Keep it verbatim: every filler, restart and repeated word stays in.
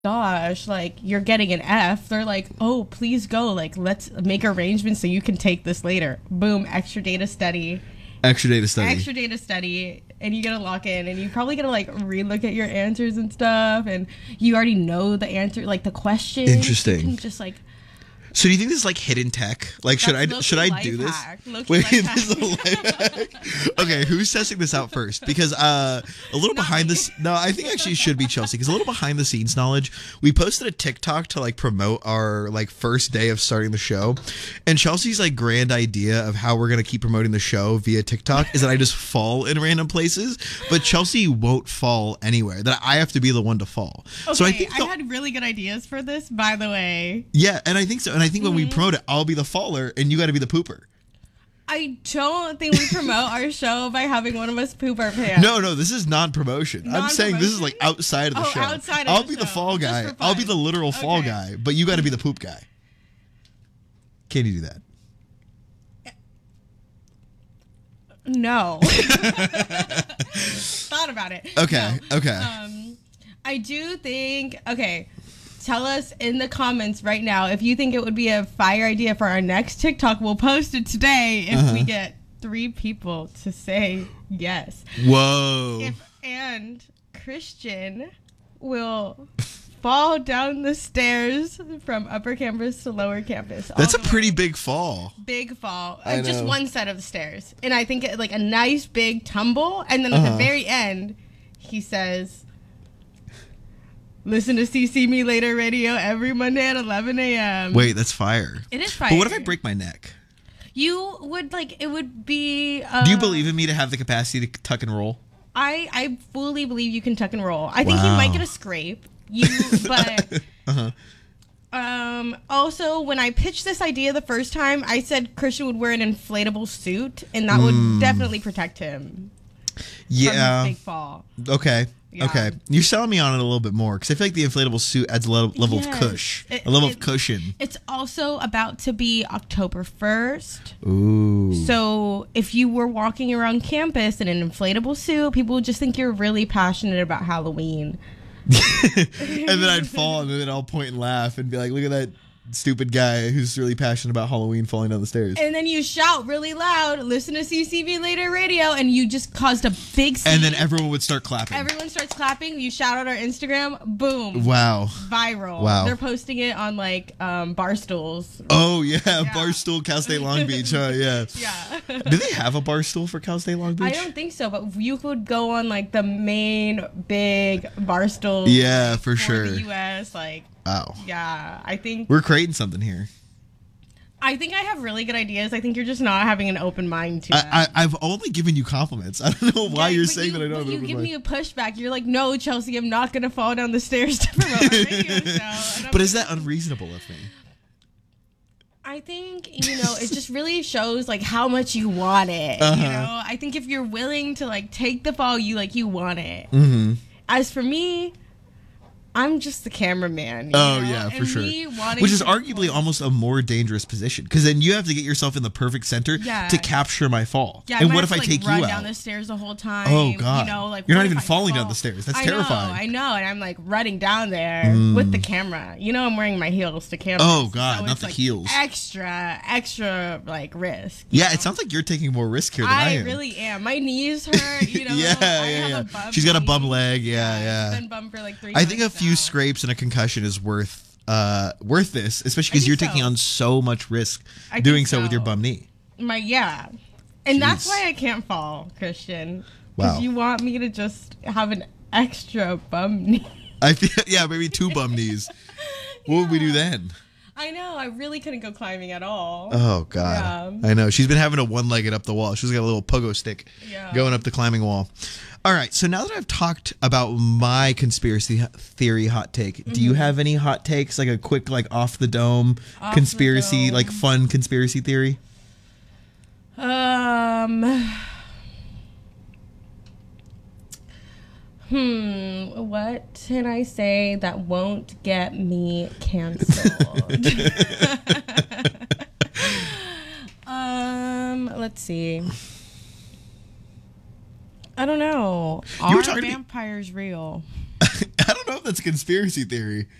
gosh, like you're getting an F. They're like, oh, please go. Like, let's make arrangements so you can take this later. Boom, extra data study. Extra data study. Extra data study. And you gotta lock in, and you probably gotta like relook at your answers and stuff, and you already know the answer, like the question. Interesting. You can just like. So do you think this is like hidden tech? Like, should I should I do this? Wait, this is a life hack. Okay, who's testing this out first? Because uh, a little Not behind me. this. No, I think actually it should be Chelsea. Because a little behind the scenes knowledge. We posted a TikTok to like promote our like first day of starting the show, and Chelsea's like grand idea of how we're gonna keep promoting the show via TikTok is that I just fall in random places, but Chelsea won't fall anywhere. That I have to be the one to fall. Okay, so I think I the- had really good ideas for this, by the way. yeah, and I think so. And I think when we Mm-hmm. promote it, I'll be the faller, and you got to be the pooper. I don't think we promote our show by having one of us poop our pants. No, no, this is non-promotion. I'm saying this is like Non-promotion? outside of the Oh, show. outside of I'll the be the show. fall Just guy. for I'll be fun. the literal fall Okay. guy, but you got to be the poop guy. Can you do that? No. Thought about it. Okay, No. okay. Um, I do think. Okay, tell us in the comments right now if you think it would be a fire idea for our next TikTok. We'll post it today if Uh-huh. we get three people to say yes. Whoa. If and Christian will fall down the stairs from upper campus to lower campus. all That's a the way. pretty big fall. Big fall. I Uh, just know. one set of the stairs. And I think it, like a nice big tumble. And then at Uh-huh. the very end, he says, listen to C C Me Later Radio every Monday at eleven a.m. Wait, that's fire. It is fire. But what if I break my neck? You would like, it would be. Uh, Do you believe in me to have the capacity to tuck and roll? I, I fully believe you can tuck and roll. I think you Wow. might get a scrape. You, but. Uh-huh. Um, also, when I pitched this idea the first time, I said Christian would wear an inflatable suit, and that would definitely protect him from Yeah. his big fall. Okay. Yeah. Okay. You're selling me on it a little bit more because I feel like the inflatable suit adds a level, level of Yes. cush, It- a level it- of cushion. It's also about to be October first. Ooh. So if you were walking around campus in an inflatable suit, people would just think you're really passionate about Halloween. And then I'd fall, and then I'll point and laugh and be like, "Look at that stupid guy who's really passionate about Halloween falling down the stairs." And then you shout really loud, listen to C C V Later Radio, and you just caused a big scene. And then everyone would start clapping. Everyone starts clapping. You shout out our Instagram. Boom. Wow. Viral. Wow. They're posting it on like um, Barstools. Oh yeah, Barstool, Cal State Long Beach. Huh? Yeah. Yeah. Do they have a Barstool for Cal State Long Beach? I don't think so, but you could go on like the main big Barstool. Yeah, for for sure. the U S Like, Wow. yeah, I think We're creating something here. I think I have really good ideas. I think you're just not having an open mind to it. I, I, I've only given you compliments. I don't know why Yeah, you're but saying you, that I don't but have an you open give mind. me a pushback. You're like, no, Chelsea, I'm not gonna fall down the stairs to promote our radio show. And I'm But is like, that unreasonable of me? I think, you know, it just really shows like how much you want it. Uh-huh. You know, I think if you're willing to like take the fall, you like you want it. Mm-hmm. As for me, I'm just the cameraman. you Oh know? yeah, for And sure. me wanting Which is to- arguably almost a more dangerous position because then you have to get yourself in the perfect center Yeah. to capture my fall. Yeah, I and might what if have I to, like, take run you down out? the stairs the whole time? Oh, God. You know, like You're what not if even I falling down fall? the stairs. That's I terrifying. Know, I know, and I'm like running down there with the camera. You know, I'm wearing my heels to camera. Oh, God, so not it's, the like, heels. Extra, extra like risk. you Yeah, know? it sounds like you're taking more risk here than I, I am. really am. My knees hurt. You know. yeah, I yeah, have yeah. A bum She's got a knee. bum leg. Yeah, yeah. I've been bummed for like three. I think a months few now. scrapes and a concussion is worth uh worth this, especially I because you're think taking so. on so much risk I think doing so with your so. bum knee. My yeah, and that's Jeez. why I can't fall, Christian. Wow. Because you want me to just have an extra bum knee. I feel yeah, maybe two bum knees. What would we do then? I know. I really couldn't go climbing at all. Oh God, Yeah. I know. She's been having a one-legged up the wall. She's got a little pogo stick Yeah. going up the climbing wall. All right. So now that I've talked about my conspiracy theory hot take, do you have any hot takes? Like a quick, like off the dome Off the conspiracy, dome. like fun conspiracy theory? Um. Hmm. What can I say that won't get me canceled? um. Let's see. I don't know. You were Are talking to me- vampires real? I don't know if that's a conspiracy theory.